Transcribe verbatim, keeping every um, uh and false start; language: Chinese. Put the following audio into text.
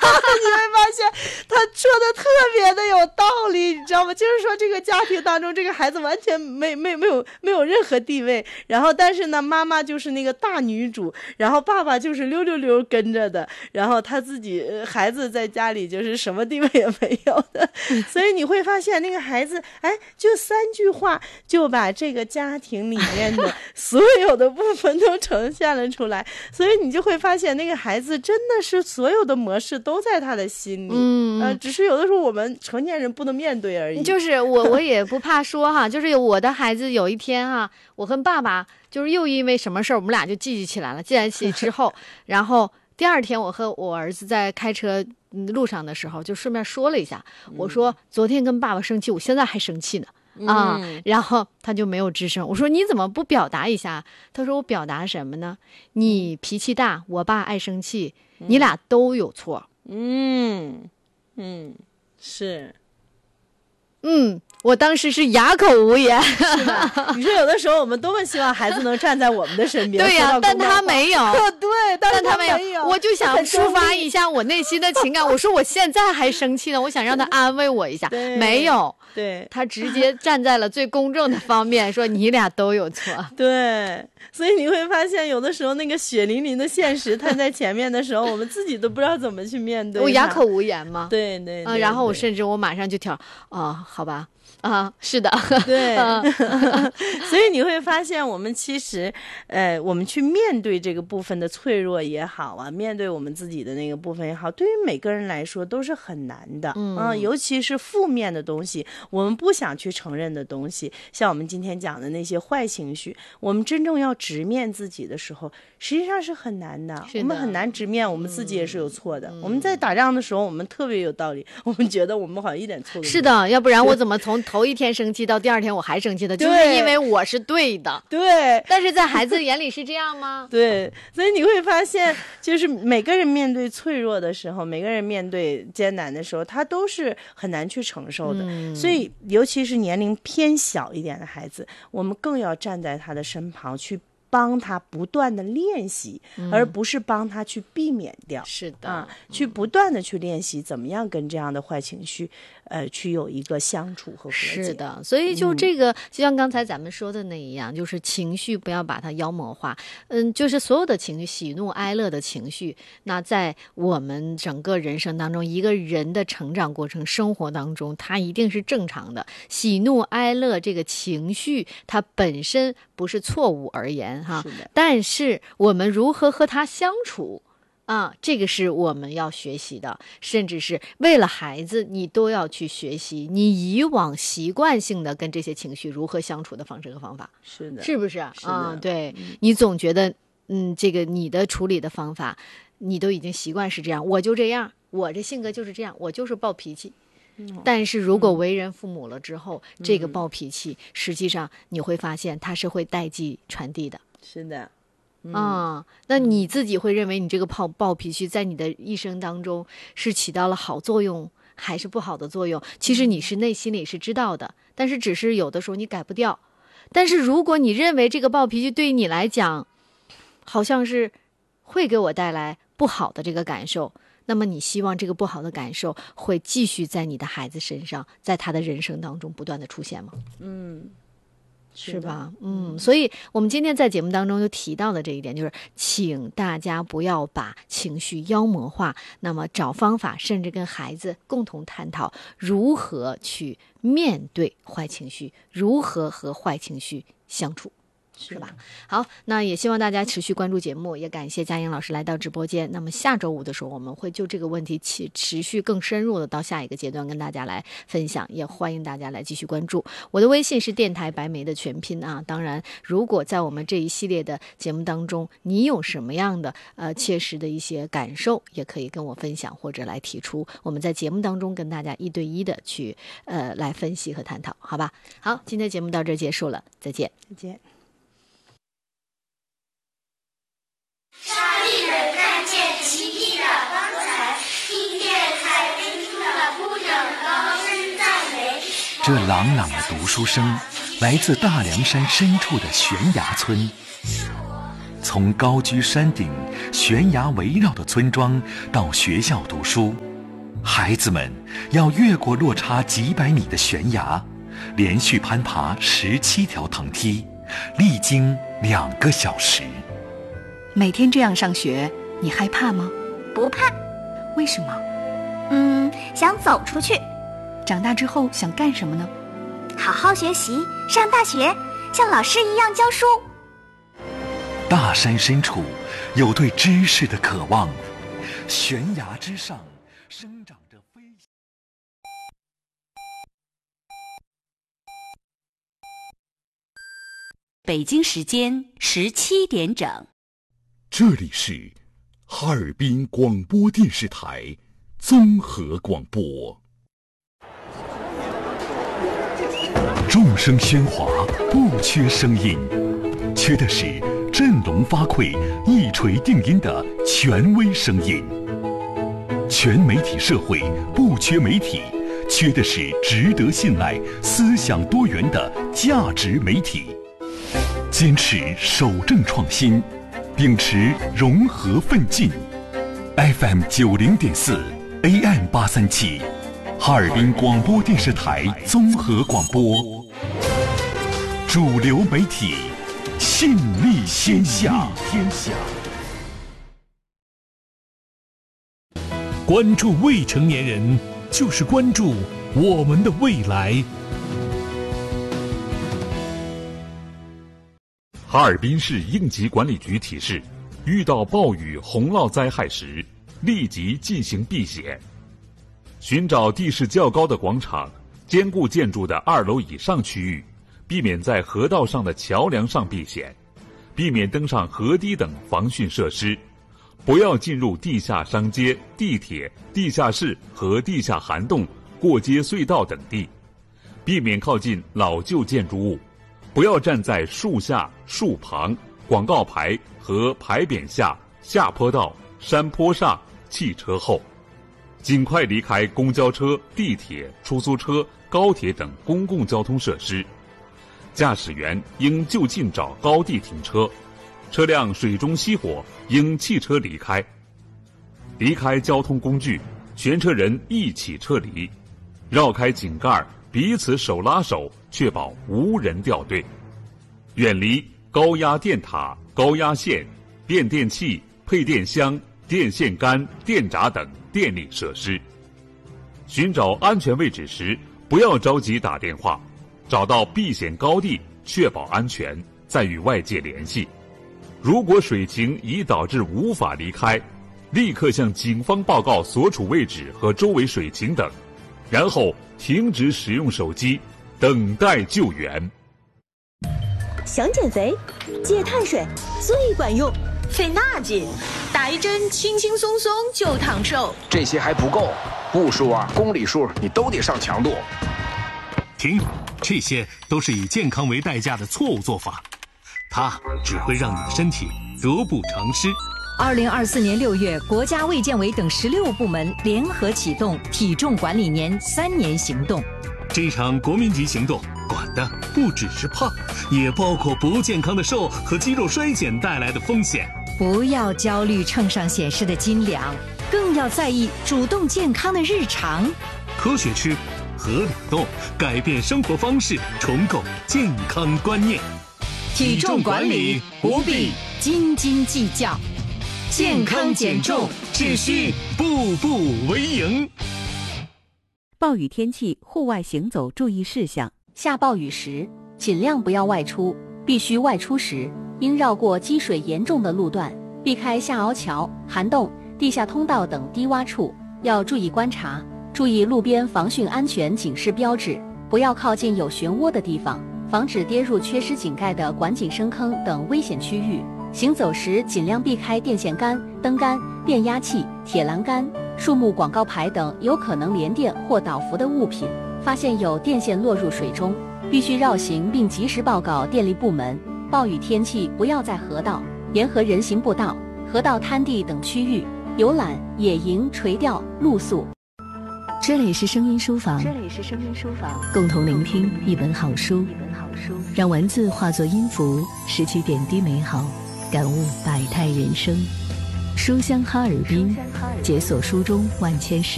会发现他说的特别的有道理，你知道吗？就是说这个家庭当中，这个孩子完全没没没有没有任何地位，然后但是呢，妈妈就是那个大女主，然后爸爸就是溜溜溜跟着的，然后他自己孩子在家里就是什么地位也没有的，所以你会发现那个孩子，哎，就三句话就把这个家庭里面的所有的部分都呈现了出来，所以你就会发现那个孩子真的是所有的模式都在他的心里，嗯，呃，只是有的时候我们成年人不能面对而已。 就是我我也不怕说哈，就是我的孩子有一天哈，我跟爸爸就是又因为什么事儿，我们俩就记起起来了，记在一起之后，然后第二天我和我儿子在开车路上的时候，就顺便说了一下，我说昨天跟爸爸生气，我现在还生气呢。啊、嗯，然后他就没有吱声。我说你怎么不表达一下？他说我表达什么呢？你脾气大，我爸爱生气，你俩都有错。 嗯嗯，是， 嗯。我当时是哑口无言， 是吧？你说有的时候我们多么希望孩子能站在我们的身边， 对呀、啊，但他没有， 对，但他没有， 我就想抒发一下我内心的情感。我说我现在还生气呢，我想让他安慰我一下，没有， 对， 他直接站在了最公正的方面，说你俩都有错。 对，所以你会发现，有的时候那个血淋淋的现实摊在前面的时候，我们自己都不知道怎么去面对。 我哑口无言嘛， 对对， 啊、呃，然后我甚至我马上就挑，啊，好吧。啊，是的， 对，所以你会发现，我们其实，呃，我们去面对这个部分的脆弱也好啊，面对我们自己的那个部分也好，对于每个人来说都是很难的，嗯、呃，尤其是负面的东西，我们不想去承认的东西，像我们今天讲的那些坏情绪，我们真正要直面自己的时候，实际上是很难的， 是的， 我们很难直面我们自己也是有错的。嗯、我们在打仗的时候，我们特别有道理，我们觉得我们好像一点错都没有。 是的，要不然我怎么从头一天生气到第二天我还生气的，就是因为我是对的。 对， 但是在孩子眼里是这样吗？ 对，所以你会发现，就是每个人面对脆弱的时候，每个人面对艰难的时候，他都是很难去承受的。嗯、所以，尤其是年龄偏小一点的孩子，我们更要站在他的身旁去帮他不断的练习、嗯、而不是帮他去避免掉。 是的、 啊、去不断的去练习怎么样跟这样的坏情绪呃，去有一个相处和和解。 是的，所以就这个、嗯、就像刚才咱们说的那一样，就是情绪不要把它妖魔化。嗯，就是所有的情绪，喜怒哀乐的情绪，那在我们整个人生当中，一个人的成长过程生活当中，它一定是正常的。喜怒哀乐这个情绪它本身不是错误而言哈， 是的， 但是我们如何和它相处啊，这个是我们要学习的，甚至是为了孩子，你都要去学习你以往习惯性的跟这些情绪如何相处的方式和方法。 是的， 是不是？ 是的， 啊，对、 嗯，你总觉得，嗯，这个你的处理的方法，你都已经习惯是这样，我就这样，我这性格就是这样，我就是暴脾气。嗯、但是如果为人父母了之后、嗯、这个暴脾气实际上你会发现它是会代际传递的。 是的。 嗯、啊，那你自己会认为你这个暴暴脾气在你的一生当中是起到了好作用还是不好的作用？其实你是内心里是知道的，但是只是有的时候你改不掉。但是如果你认为这个暴脾气对于你来讲好像是会给我带来不好的这个感受，那么你希望这个不好的感受会继续在你的孩子身上，在他的人生当中不断的出现吗？ 嗯， 是吧？嗯，所以我们今天在节目当中就提到了这一点，就是请大家不要把情绪妖魔化，那么找方法，甚至跟孩子共同探讨如何去面对坏情绪，如何和坏情绪相处。是吧？好，那也希望大家持续关注节目，也感谢佳颖老师来到直播间。那么下周五的时候，我们会就这个问题持持续更深入的到下一个阶段跟大家来分享，也欢迎大家来继续关注。我的微信是电台白梅的全拼啊。当然，如果在我们这一系列的节目当中，你有什么样的呃切实的一些感受，也可以跟我分享或者来提出，我们在节目当中跟大家一对一的去呃来分析和探讨，好吧？好，今天节目到这儿结束了，再见， 再见。 沙利人看见奇异的方才，听见海滨中的姑娘高声赞美。 这朗朗的读书声来自大凉山深处的悬崖村，从高居山顶悬崖围绕的村庄到学校读书。孩子们要越过落差几百米的悬崖，连续攀爬十七条藤梯，历经两个小时。 每天这样上学，你害怕吗？ 不怕。 为什么？ 嗯，想走出去。 长大之后想干什么呢？ 好好学习，上大学，像老师一样教书。 大山深处有对知识的渴望，悬崖之上生长着飞。 北京时间十七点整。 这里是哈尔滨广播电视台综合广播。众声喧哗，不缺声音，缺的是振聋发聩、一锤定音的权威声音。全媒体社会不缺媒体，缺的是值得信赖、思想多元的价值媒体。坚持守正创新，秉持融合奋进。F M 九零点四 A M 八三七，哈尔滨广播电视台综合广播，主流媒体，信力天下。天下。 关注未成年人，就是关注我们的未来。 哈尔滨市应急管理局提示：遇到暴雨、洪涝灾害时，立即进行避险。寻找地势较高的广场、坚固建筑的二楼以上区域，避免在河道上的桥梁上避险，避免登上河堤等防汛设施。不要进入地下商街、地铁、地下室和地下涵洞、过街隧道等地，避免靠近老旧建筑物。不要站在树下、树旁、广告牌和牌匾下、下坡道、山坡上、汽车后，尽快离开公交车、地铁、出租车、高铁等公共交通设施。驾驶员应就近找高地停车，车辆水中熄火应弃车离开。离开交通工具，全车人一起撤离，绕开井盖，彼此手拉手，确保无人掉队。远离高压电塔、高压线、变电器、配电箱、电线杆、电闸等电力设施。寻找安全位置时，不要着急打电话，找到避险高地，确保安全，再与外界联系。如果水情已导致无法离开，立刻向警方报告所处位置和周围水情等，然后停止使用手机，等待救援。 想减肥，戒碳水最管用， 费那劲，打一针轻轻松松就烫瘦。 这些还不够，步数啊、公里数你都得上强度。 停，这些都是以健康为代价的错误做法，它只会让你的身体得不偿失。 二零二四年六月，国家卫健委等十六部门联合启动体重管理年三年行动。 这场国民级行动管的不只是胖，也包括不健康的瘦和肌肉衰减带来的风险。 不要焦虑秤上显示的斤两，更要在意主动健康的日常。 科学吃，合理动，改变生活方式，重构健康观念。 体重管理不必斤斤计较，健康减重只需步步为营。 暴雨天气户外行走注意事项： 下暴雨时，尽量不要外出，必须外出时，应绕过积水严重的路段，避开下凹桥、涵洞、地下通道等低洼处，要注意观察，注意路边防汛安全警示标志，不要靠近有漩涡的地方，防止跌入缺失井盖的管井深坑等危险区域。行走时尽量避开电线杆、灯杆、变压器、铁栏杆、树木广告牌等有可能连电或倒伏的物品。发现有电线落入水中，必须绕行并及时报告电力部门。暴雨天气不要在河道、沿河人行步道、河道滩地等区域游览、野营、垂钓、露宿。 这里是声音书房， 这里是声音书房， 共同聆听一本好书， 一本好书， 让文字化作音符，拾取点滴美好，感悟百态人生。 书香哈尔滨，解锁书中万千事。